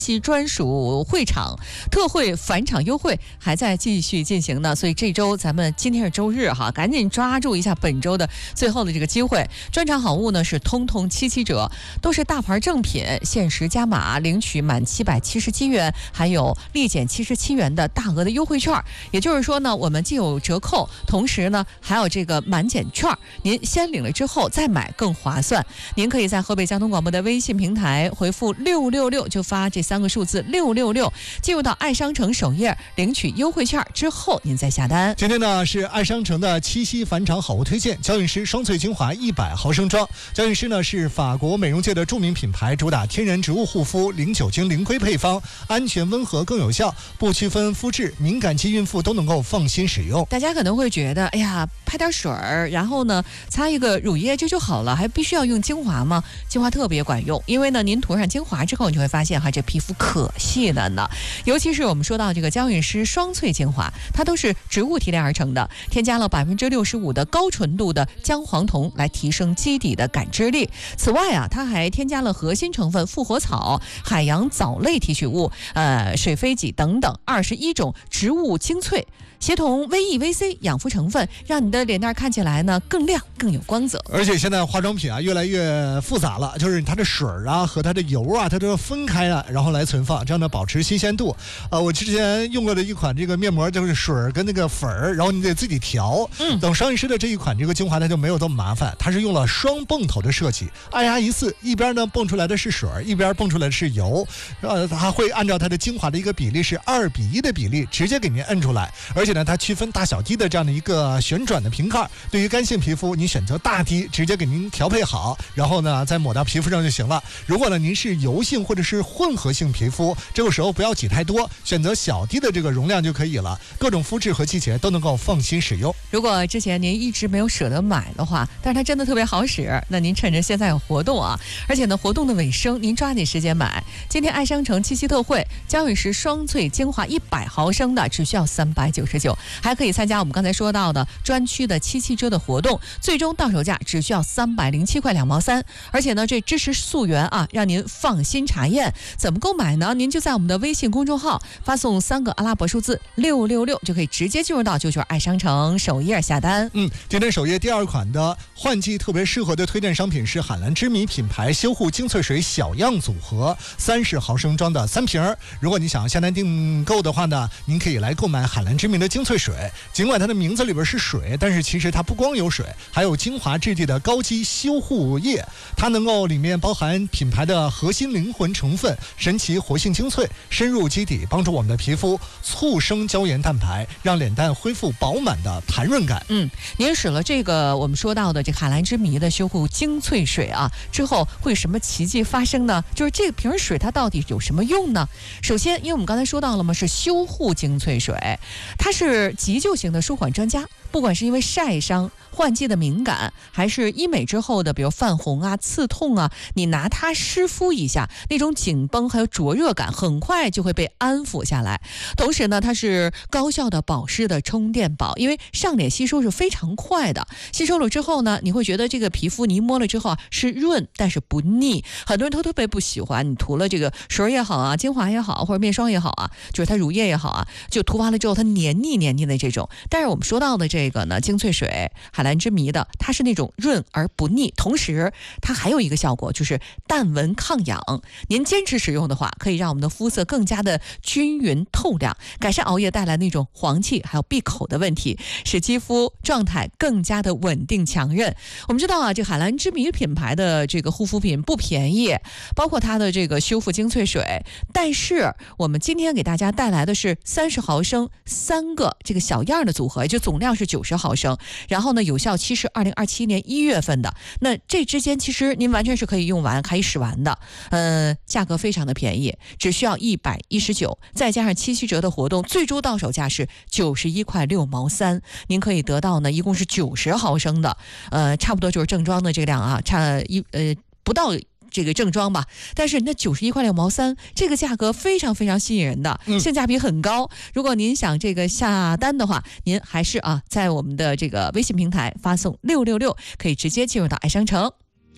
其专属会场特惠返场优惠还在继续进行呢，所以这周咱们今天是周日哈，赶紧抓住一下本周的最后的这个机会。专场好物呢是通通77折，都是大牌正品，限时加码领取满777元，还有立减77元的大额的优惠券。也就是说呢，我们既有折扣，同时呢还有这个满减券，您先领了之后再买更划算。您可以在河北交通广播的微信平台回复666，就发这3个数字666，进入到爱商城首页领取优惠券之后，您再下单。 今天呢是爱商城的七夕返场好物推荐，娇韵诗双萃精华100毫升装。娇韵诗呢是法国美容界的著名品牌，主打天然植物护肤，零酒精零硅配方，安全温和更有效，不区分肤质，敏感肌孕妇都能够放心使用。 大家可能会觉得，哎呀，拍点水儿，然后呢擦一个乳液这就好了，还必须要用精华吗？精华特别管用，因为呢您涂上精华之后，你就会发现哈，这皮肤可细了呢。尤其是我们说到这个娇韵诗双萃精华，它都是植物提炼而成的，添加了65%的高纯度的姜黄酮来提升基底的感知力。此外啊，它还添加了核心成分复活草、海洋藻类提取物、水飞荠等等21种植物精粹，协同 VE、VC 养肤成分，让你的脸蛋看起来呢更亮、更有光泽。 而且现在化妆品啊越来越复杂了，就是它的水啊和它的油啊，它都要分开了，然后来存放，这样呢保持新鲜度。我之前用过的一款这个面膜，就是水跟那个粉儿，然后你得自己调。等商韵诗的这一款这个精华它就没有这么麻烦，它是用了双泵头的设计，按压一次，一边呢泵出来的是水，一边泵出来的是油。它会按照它的精华的一个比例是2:1的比例，直接给您摁出来。而且呢，它区分大小滴的这样的一个旋转的瓶盖，对于干性皮肤，你选择大滴，直接给您调配好，然后呢再抹到皮肤上就行了。如果呢您是油性或者是混合性皮肤，这个时候不要挤太多，选择小滴的这个容量就可以了。各种肤质和季节都能够放心使用。 如果之前您一直没有舍得买的话，但是它真的特别好使，那您趁着现在有活动啊，而且呢活动的尾声，您抓紧时间买。今天爱商城七夕特惠，娇韵诗双萃精华100毫升的只需要399，还可以参加我们刚才说到的专区的77折的活动，最终到手价只需要307块2毛3。而且呢，这支持溯源啊，让您放心查验。怎么购买呢？您就在我们的微信公众号发送3个阿拉伯数字666，就可以直接进入到九九爱商城首页下单。 今天首页第2款的换季特别适合的推荐商品是海蓝之谜品牌修护精粹水小样组合，30毫升装的3瓶。如果你想要下单订购的话呢，您可以来购买海蓝之谜的精粹水。尽管它的名字里边是水，但是其实它不光有水，还有精华质地的高级修护液，它能够里面包含品牌的核心灵魂成分神奇活性精粹，深入基底，帮助我们的皮肤促生胶原蛋白，让脸蛋恢复饱满的弹润感。 您使了这个我们说到的这个海蓝之谜的修护精粹水啊之后，会有什么奇迹发生呢？就是这瓶水它到底有什么用呢？首先，因为我们刚才说到了嘛，是修护精粹水，它是急救型的舒缓专家，不管是因为晒伤、换季的敏感，还是医美之后的比如泛红啊、刺痛啊，你拿它湿敷一下，那种紧绷还有灼热感很快就会被安抚下来。同时呢，它是高效的保湿的充电宝，因为上脸吸收是非常快的，吸收了之后呢，你会觉得这个皮肤你一摸了之后啊是润但是不腻。很多人都特别不喜欢你涂了这个水也好啊、精华也好或者面霜也好啊，就是它乳液也好啊，就涂完了之后它黏腻的这种。但是我们说到的这个呢，精粹水海蓝之谜的，它是那种润而不腻，同时它还有一个效果就是淡纹抗氧。您坚持使用的话，可以让我们的肤色更加的均匀透亮，改善熬夜带来那种黄气还有闭口的问题，使肌肤状态更加的稳定强韧。我们知道啊，这海蓝之谜品牌的这个护肤品不便宜，包括它的这个修复精粹水，但是我们今天给大家带来的是30毫升3个这个小样的组合，也就总量是90毫升，然后呢有效期是2027年1月份的。那这之间其实您完全是可以用完可以使完的，价格非常的便宜，只需要119，再加上77折的活动，最终到手价是91块6毛3。您可以得到呢一共是90毫升的，差不多就是正装的这个量啊，不到这个正装吧，但是那91块6毛3这个价格非常非常吸引人的，性价比很高。如果您想这个下单的话，您还是在我们的这个微信平台发送666，可以直接进入到爱商城。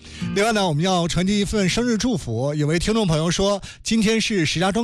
另外呢，我们要传递一份生日祝福。有位听众朋友说，今天是石家庄